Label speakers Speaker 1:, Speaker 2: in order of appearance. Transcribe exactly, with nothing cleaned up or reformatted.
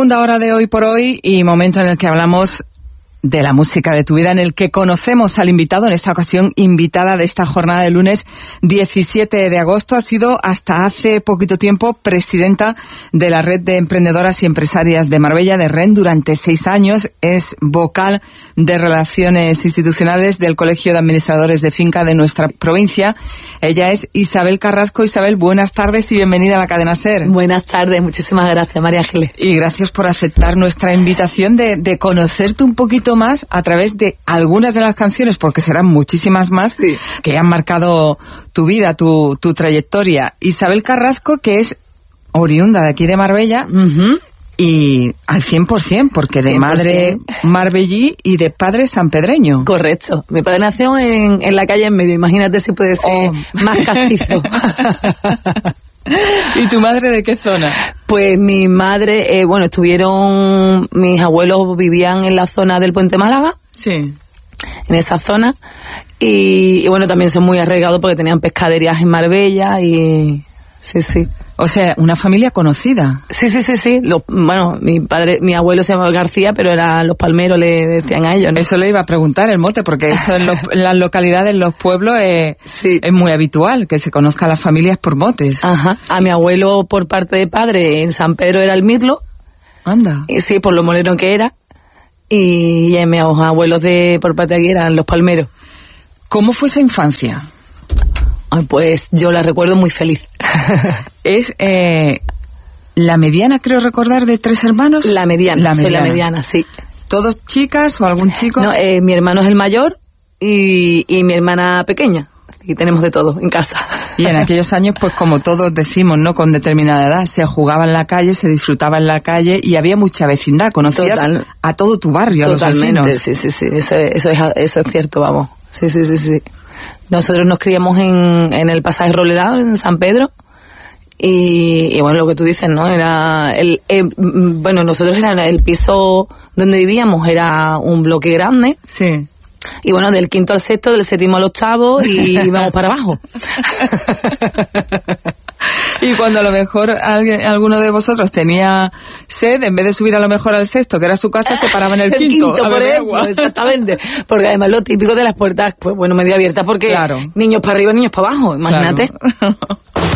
Speaker 1: Segunda hora de Hoy por Hoy y momento en el que hablamos de la música de tu vida, en el que conocemos al invitado, en esta ocasión invitada de esta jornada de lunes diecisiete de agosto. Ha sido hasta hace poquito tiempo presidenta de la Red de Emprendedoras y Empresarias de Marbella, de R E N, durante seis años. Es vocal de Relaciones Institucionales del Colegio de Administradores de Finca de nuestra provincia. Ella es Isabel Carrasco. Isabel, buenas tardes y bienvenida a la cadena SER.
Speaker 2: Buenas tardes, muchísimas gracias, María Ángeles.
Speaker 1: Y gracias por aceptar nuestra invitación de, de conocerte un poquito más a través de algunas de las canciones, porque serán muchísimas más, sí, que han marcado tu vida, tu, tu trayectoria. Isabel Carrasco, que es oriunda de aquí de Marbella, uh-huh, y al cien por ciento, porque de cien por ciento madre marbellí y de padre sanpedreño.
Speaker 2: Correcto. Mi padre nació en, en la calle en medio, imagínate si puede ser oh. más castizo.
Speaker 1: ¿Y tu madre de qué zona?
Speaker 2: Pues mi madre, eh, bueno, estuvieron, mis abuelos vivían en la zona del Puente Málaga.
Speaker 1: Sí.
Speaker 2: En esa zona. Y, y bueno, también son muy arraigados porque tenían pescaderías en Marbella y... Sí, sí.
Speaker 1: O sea, una familia conocida.
Speaker 2: Sí, sí, sí, sí. Los, bueno, mi padre, mi abuelo se llamaba García, pero eran los palmeros, le decían a ellos, ¿no?
Speaker 1: Eso le iba a preguntar el mote, porque eso en, los, en las localidades, en los pueblos, es, sí, es muy habitual, que se conozcan las familias por motes.
Speaker 2: Ajá. A mi abuelo, por parte de padre, en San Pedro era el Mirlo.
Speaker 1: Anda.
Speaker 2: Y sí, por lo moreno que era. Y, y mis abuelos de por parte de aquí eran los palmeros.
Speaker 1: ¿Cómo fue esa infancia?
Speaker 2: Pues yo la recuerdo muy feliz.
Speaker 1: Es eh, la mediana, creo recordar, de tres hermanos.
Speaker 2: La mediana, la mediana. soy la mediana, sí.
Speaker 1: ¿Todos chicas o algún chico?
Speaker 2: No, eh, mi hermano es el mayor y, y mi hermana pequeña. Y tenemos de todo en casa.
Speaker 1: Y en aquellos años, pues como todos decimos, ¿no? Con determinada edad, se jugaba en la calle, se disfrutaba en la calle y había mucha vecindad. Conocías Total. a todo tu barrio,
Speaker 2: Totalmente,
Speaker 1: a los vecinos.
Speaker 2: Sí, sí, sí. Eso, eso, es, eso es cierto, vamos. Sí, sí, sí, sí. Nosotros nos criamos en, en el pasaje Rolerado, en San Pedro, y, y bueno, lo que tú dices, ¿no? Era el, eh, bueno, nosotros era el piso donde vivíamos, era un bloque grande.
Speaker 1: Sí.
Speaker 2: Y bueno, del quinto al sexto, del séptimo al octavo, y íbamos para abajo.
Speaker 1: Y cuando a lo mejor alguien, alguno de vosotros tenía sed, en vez de subir a lo mejor al sexto, que era su casa, se paraba en el, el quinto,
Speaker 2: quinto
Speaker 1: a
Speaker 2: por
Speaker 1: beber
Speaker 2: ejemplo,
Speaker 1: agua.
Speaker 2: Exactamente. Porque además lo típico de las puertas, pues bueno, medio abiertas, porque
Speaker 1: claro,
Speaker 2: niños para arriba, niños para abajo, imagínate.
Speaker 1: Claro.